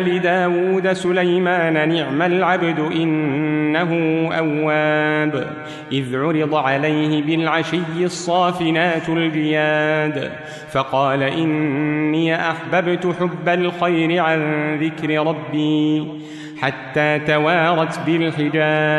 لداود سليمان نعم العبد إنه أواب إذ عرض عليه بالعشي الصافنات الجياد فقال إني أحببت حب الخير عن ذكر ربي حتى توارت بالحجاب